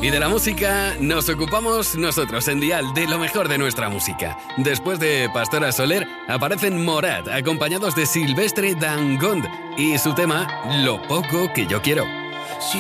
Y de la música nos ocupamos nosotros en Dial, de lo mejor de nuestra música. Después de Pastora Soler aparecen Morat, acompañados de Silvestre Dangond y su tema Lo poco que yo quiero.